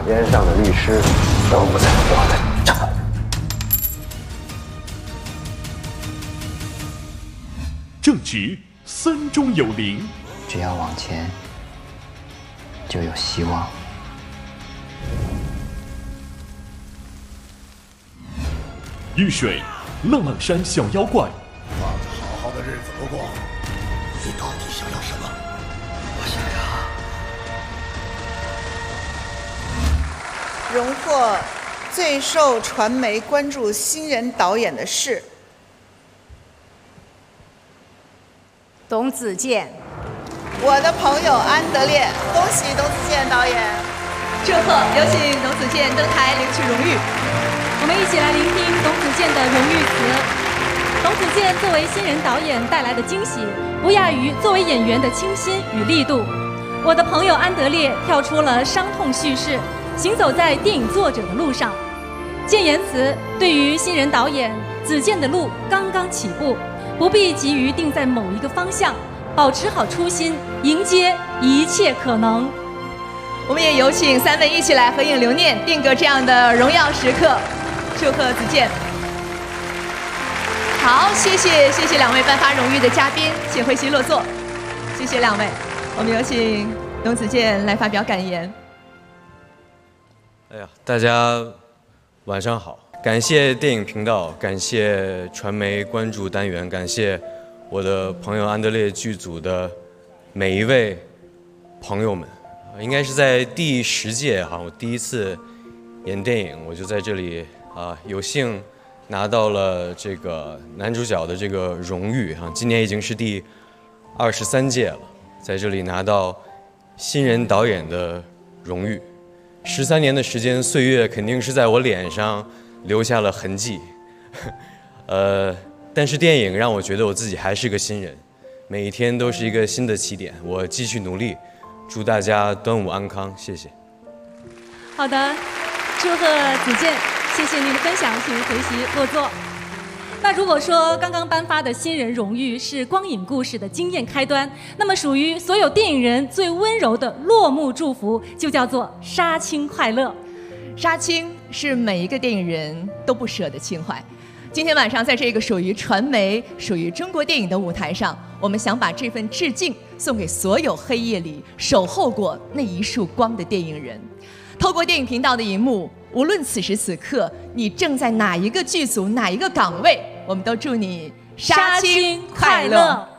边上的律师都不在我的这。 正直三中有灵， 只要往前，就有希望。 玉水，浪浪山小妖怪。 望着好好的日子不过，你到底想要什么？ 我想要荣获最受传媒关注新人导演的是董子健。 我的朋友安德烈，恭喜董子健导演！ 祝贺，有请董子健登台领取荣誉。 我们一起来聆听董子健的荣誉词。董子健作为新人导演带来的惊喜，不亚于作为演员的清新与力度。我的朋友安德烈跳出了伤痛叙事，行走在电影作者的路上。建言辞：对于新人导演，子健的路刚刚起步，不必急于定在某一个方向，保持好初心，迎接一切可能。 我们也有请3位一起来合影留念，定格这样的荣耀时刻。祝贺子健！好，谢谢2位颁发荣誉的嘉宾，请回席落座。谢谢2位，我们有请董子健来发表感言。 哎呀，大家晚上好！感谢电影频道，感谢传媒关注单元，感谢我的朋友安德烈剧组的每一位朋友们。应该是在第10届我第一次演电影，我就在这里有幸拿到了这个男主角的这个荣誉今年已经是第23届了，在这里拿到新人导演的荣誉。13年的时间，岁月肯定是在我脸上留下了痕迹，但是电影让我觉得我自己还是个新人，每一天都是一个新的起点，我继续努力。祝大家端午安康，谢谢。 好的，祝贺子健，谢谢您的分享，请回席落座。那如果说刚刚颁发的新人荣誉是光影故事的惊艳开端，那么属于所有电影人最温柔的落幕祝福，就叫做杀青快乐。 杀青是每一个电影人都不舍的情怀。今天晚上在这个属于传媒、属于中国电影的舞台上，我们想把这份致敬送给所有黑夜里守候过那一束光的电影人。透过电影频道的荧幕，无论此时此刻你正在哪一个剧组、哪一个岗位，我们都祝你杀青快乐。